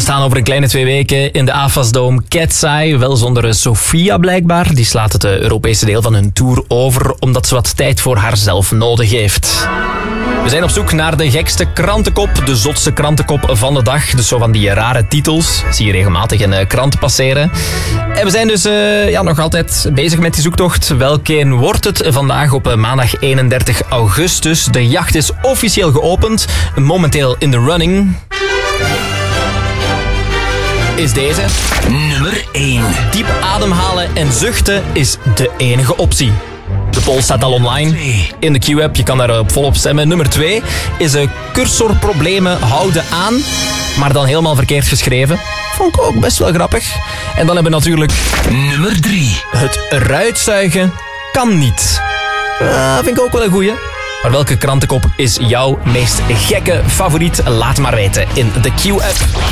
staan over een kleine 2 weken in de AFAS-dome Cat's Eye. Wel zonder Sofia blijkbaar. Die slaat het Europese deel van hun tour over, omdat ze wat tijd voor haarzelf nodig heeft. We zijn op zoek naar de gekste krantenkop, de zotste krantenkop van de dag. Dus zo van die rare titels. Zie je regelmatig in kranten passeren. En we zijn dus nog altijd bezig met die zoektocht. Welkeen wordt het vandaag op maandag 31 augustus? De jacht is officieel geopend. Momenteel in de running is deze. Nummer 1. Diep ademhalen en zuchten is de enige optie. De poll staat al online in de Q-app. Je kan daar volop stemmen. Nummer 2 is cursorproblemen houden aan, maar dan helemaal verkeerd geschreven. Vond ik ook best wel grappig. En dan hebben we natuurlijk nummer 3. Het eruitzuigen kan niet. Vind ik ook wel een goeie. Maar welke krantenkop is jouw meest gekke favoriet? Laat maar weten in de Q-app.